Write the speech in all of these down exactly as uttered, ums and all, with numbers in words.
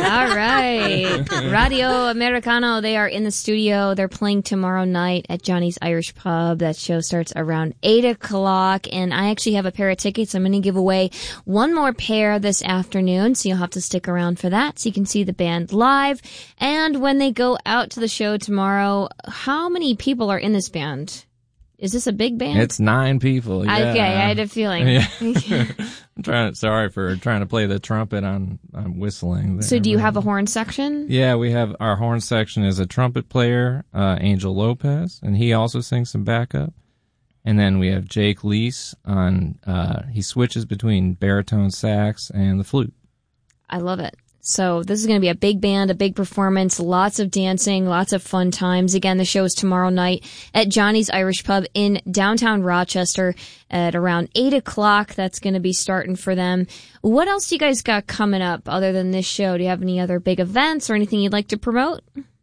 All right. Radio Americano, they are in the studio. They're playing tomorrow night at Johnny's Irish Pub. That show starts around eight o'clock, and I actually have a pair of tickets. I'm going to give away one more pair this afternoon, so you'll have to stick around for that so you can see the band live. And when they go out to the show tomorrow, how many people are in this band? Is this a big band? It's nine people. Yeah. Okay, I had a feeling. Yeah. I'm trying. Sorry for trying to play the trumpet on, on whistling. There. So do you have a horn section? Yeah, we have our horn section is a trumpet player, uh, Angel Lopez, and he also sings some backup. And then we have Jake Leese on. Uh, he switches between baritone sax and the flute. I love it. So this is going to be a big band, a big performance, lots of dancing, lots of fun times. Again, the show is tomorrow night at Johnny's Irish Pub in downtown Rochester at around eight o'clock. That's going to be starting for them. What else do you guys got coming up other than this show? Do you have any other big events or anything you'd like to promote?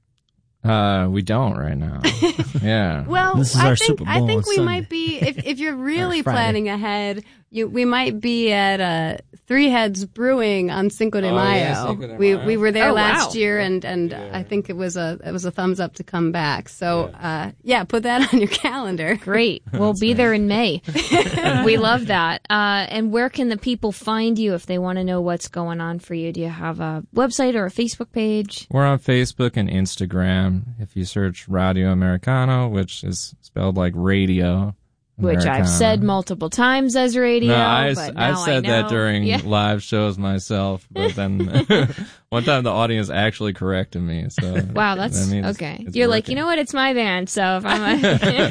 Uh, we don't right now. Yeah. Well, This is I our think Super I Bowl think on we Sunday. might be if if you're really Or Friday. planning ahead, you we might be at uh, Three Heads Brewing on Cinco de Oh, Mayo. yeah, Cinco de we Mayo. we were there Oh, last wow. year, and and Yeah. I think it was a it was a thumbs up to come back. So uh, yeah, put that on your calendar. Great. We'll be there in May. We love that. Uh, and where can the people find you if they want to know what's going on for you? Do you have a website or a Facebook page? We're on Facebook and Instagram. If you search Radio Americano, which is spelled like radio, Which I've Americano. said multiple times as radio. No, I, but I've now said I that know. during Yeah. live shows myself, but then one time the audience actually corrected me. So Wow, that's that means okay. it's You're like, working. you know what? It's my band, so if I'm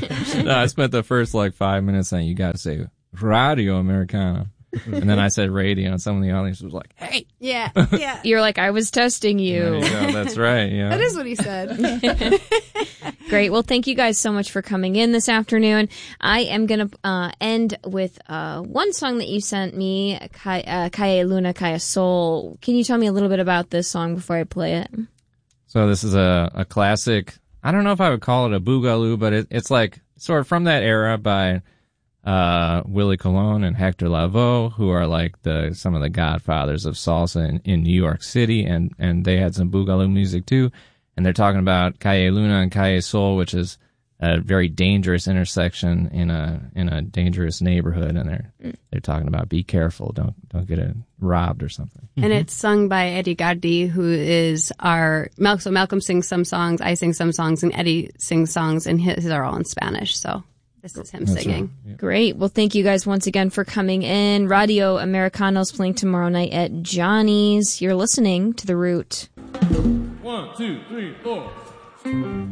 a No, I spent the first like five minutes saying you got to say Radio Americano, and then I said radio, and some of the audience was like, "Hey, Yeah, yeah. you're like, I was testing there you. you go. That's right." Yeah, That is what he said. Great. Well, thank you guys so much for coming in this afternoon. I am going to uh, end with uh, one song that you sent me, Kai, uh, Kaye Luna, Kaya Soul. Can you tell me a little bit about this song before I play it? So this is a, a classic. I don't know if I would call it a boogaloo, but it, it's like sort of from that era by uh, Willie Colon and Hector Lavoe, who are like the some of the godfathers of salsa in, in New York City, and, and they had some boogaloo music too. And they're talking about Kaye Luna and Kaye Soul, which is a very dangerous intersection in a in a dangerous neighborhood, and they're they're talking about be careful, don't don't get it robbed or something. And it's sung by Eddie Gardi, who is our Malcolm. So Malcolm sings some songs, I sing some songs, and Eddie sings songs, and his are all in Spanish. So this is him That's singing. right. Yeah. Great. Well, thank you guys once again for coming in. Radio Americano's playing tomorrow night at Johnny's. You're listening to The Root. One, two, three, four.